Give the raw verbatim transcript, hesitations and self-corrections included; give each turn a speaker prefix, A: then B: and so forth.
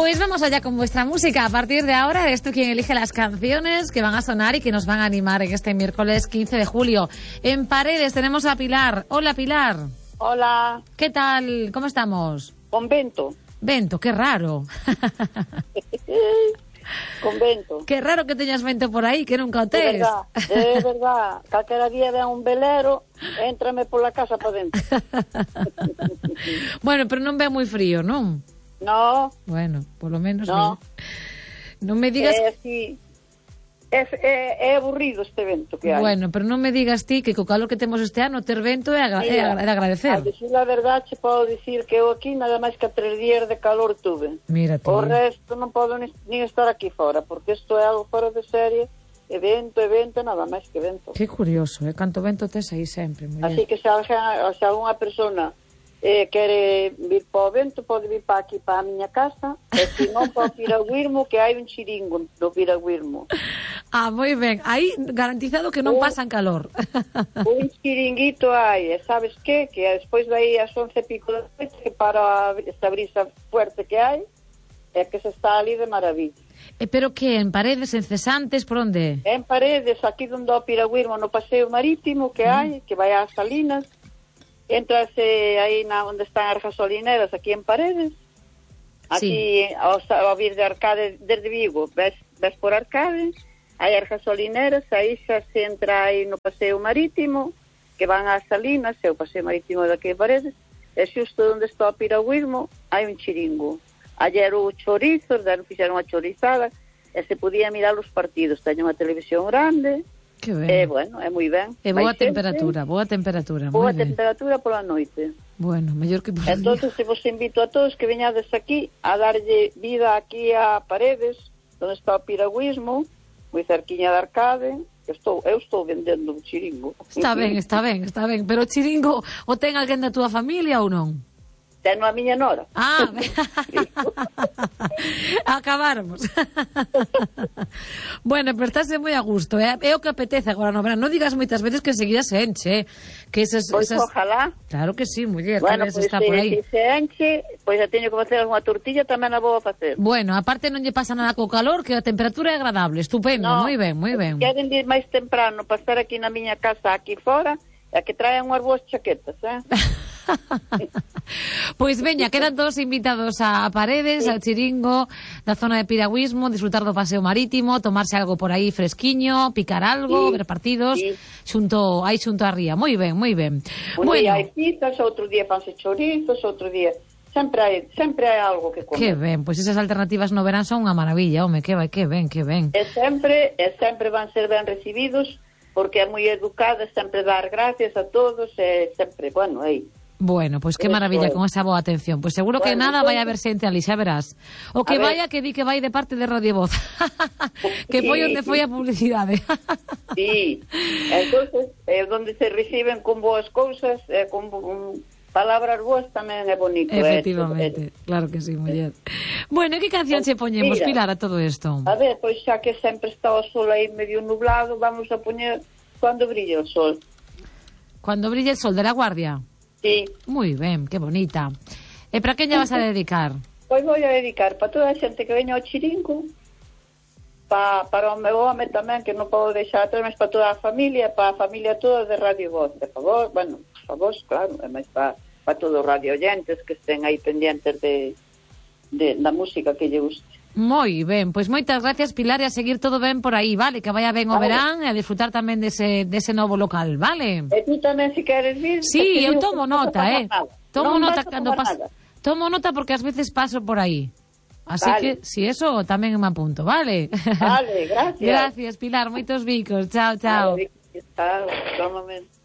A: Pues vamos allá con vuestra música. A partir de ahora eres tú quien elige las canciones que van a sonar y que nos van a animar en este miércoles quince de julio. En Paredes tenemos a Pilar. Hola, Pilar.
B: Hola.
A: ¿Qué tal? ¿Cómo estamos?
B: Convento.
A: Vento, qué raro.
B: Convento.
A: Qué raro que teñas vento por aí, que nunca o tes.
B: É verdad, é verdad. Calquera día ven un velero, éntrame pola casa para dentro.
A: Bueno, pero non ve moi frío, non?
B: No.
A: Bueno, polo menos
B: no.
A: Non me digas...
B: É así... É, é, é aburrido este vento que hai.
A: Bueno, pero non me digas ti que co calor que temos este ano ter vento é, agra Mira, é, é agradecer.
B: A decir a verdade, podo dicir que eu aquí nada máis que tres días de calor tuve.
A: Mira ti.
B: O resto non podo ni, ni estar aquí fora, porque isto é algo fora de serie. E vento, e vento, nada máis que vento.
A: Que curioso, eh? Canto vento tes aí sempre.
B: Así que se, se alguna persona eh, quere vir para o vento, pode vir para aquí, para a miña casa, e se non para o Piragüismo, que hai un chiringo do Piragüismo.
A: Ah, moi ben. Aí garantizado que non un, pasan calor.
B: Un chiringuito hai, e sabes que? Que despois vai as once e pico da noite, que para esta brisa fuerte que hai, é que se está ali de maravilla.
A: E pero que, en Paredes, en Cesantes, por onde?
B: En Paredes, aquí donde o Piragüismo, no paseo marítimo que hai, mm. que vai ás Salinas, entrase aí na onde están as gasolineras, aquí en Paredes, aquí sí. ao, ao vir de Arcade, desde Vigo, ves, ves por Arcade, hai as gasolineras, aí xa se entra aí no paseo marítimo, que van ás Salinas, é o paseo marítimo daqui de Paredes, e xusto onde está o Piragüismo, hai un chiringo. Ayer o chorizos, deron fixeron a chorizada, e se podía mirar os partidos, teño unha televisión grande.
A: Que ben.
B: E, bueno, é moi ben.
A: E boa temperatura, boa temperatura.
B: Boa temperatura pola noite.
A: Bueno, mellor que por
B: Entón, se vos invito a todos que veñades aquí a darlle vida aquí a Paredes, onde está o Piragüismo, moi cerquiña de Arcade, que estou, eu estou vendendo un chiringo.
A: Está ben, está ben, está ben. Pero o chiringo o ten alguén da túa familia ou non?
B: Teno a miña nora.
A: Ah, acabáramos. Bueno, pero estáse moi a gusto, eh? É o que apetece agora no verano. Non digas moitas veces que enseguida se enche, que esas,
B: pois
A: esas...
B: ojalá.
A: Claro que sí, muller,
B: bueno,
A: pois
B: pues,
A: está por aí.
B: Se se enche, pois pues, teño que facer unha tortilla, tamén a vou a facer.
A: Bueno, aparte non lle pasa nada co calor, que a temperatura é agradable, estupendo,
B: no,
A: moi ben, moi ben.
B: Queren vir máis temprano para estar aquí na miña casa, aquí fora, e que traen unhas boas chaquetas, eh?
A: Pois veña, quedan todos invitados a Paredes, sí. Al chiringo da zona de Piragüismo, disfrutar do paseo marítimo, tomarse algo por aí fresquiño, picar algo, sí. Ver partidos, sí. Xunto, aí xunto a ría. Moi ben, moi ben.
B: Un
A: bueno.
B: día hai citas, outro día fanse chorizos, outro día... Sempre hai, sempre hai algo que comer.
A: Que ben, pois esas alternativas no verán son unha maravilla, home, que vai, que ben, que ben.
B: E sempre, e sempre van ser ben recibidos, porque é moi educada, sempre dar gracias a todos, e sempre, bueno, aí...
A: Bueno, pois pues que maravilla con esa boa atención. Pois pues seguro que bueno, nada vai a haber xente ali, xa verás. O que vaya que di que vai de parte de Radio Voz. Que foi sí. Onde foi a publicidade.
B: Sí. Entonces, é onde se reciben con boas cousas, e con um, palabras boas tamén é bonito.
A: Efectivamente,
B: eh.
A: Claro que sí, muller. Bueno, e que canción se poñemos, Pilar, a todo isto?
B: A ver, pois xa que sempre está o sol aí medio nublado, vamos a poñer Cuando brilla o sol.
A: Cuando brilla el sol, de La Guardia.
B: Sí.
A: Moi ben, que bonita. E para quen lle vas a dedicar?
B: Pois vou a dedicar para toda a xente que veña ao chiringo, pa, para o meu home tamén, que non podo deixar atrás, mas para toda a familia, para a familia toda de Radio Voz. De favor, bueno, por favor, claro, mas para, para todos os radio oyentes que estén aí pendientes de, de, da música que lle guste.
A: Moi ben, pois moitas gracias, Pilar, e a seguir todo ben por aí, vale? Que vaya ben o vale. Verán e a disfrutar tamén dese, dese novo local, vale?
B: E tú tamén, se queres vir...
A: Sí, eu tomo nota, eh? Tomo
B: non
A: nota cando paso... Tomo nota porque ás veces paso por aí. Así vale. Que, si eso, tamén me apunto, vale?
B: Vale, gracias.
A: Gracias, Pilar, moitos bicos. Chao, chao.
B: Vale, chao, chao, momento.